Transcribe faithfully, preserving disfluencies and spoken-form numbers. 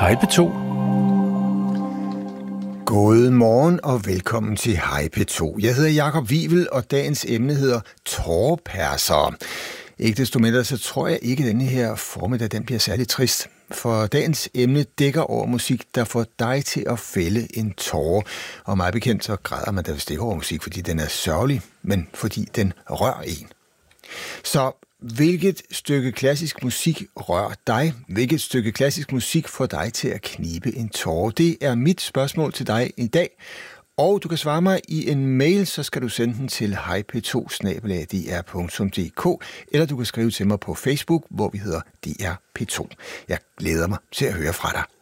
Hej P to. God morgen og velkommen til Hej P to. Jeg hedder Jakob Wivel, og dagens emne hedder tåreperser. Ikke desto mindre, så tror jeg ikke, at denne her formiddag den bliver særlig trist. For dagens emne dækker over musik, der får dig til at fælde en tåre. Og meget bekendt, så græder man da vist ikke over musik, fordi den er sørgelig, men fordi den rører en. Så hvilket stykke klassisk musik rører dig? Hvilket stykke klassisk musik får dig til at knibe en tåre? Det er mit spørgsmål til dig i dag. Og du kan svare mig i en mail, så skal du sende den til hej p to snabel-a d r punktum d k, eller du kan skrive til mig på Facebook, hvor vi hedder D R P to. Jeg glæder mig til at høre fra dig.